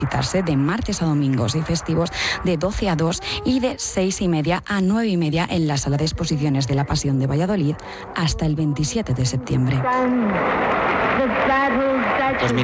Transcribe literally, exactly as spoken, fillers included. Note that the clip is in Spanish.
visitarse de martes a domingos y festivos de doce a dos y de seis y media a nueve y media en la Sala de Exposiciones de la Pasión de Valladolid hasta el veintisiete de septiembre. Pues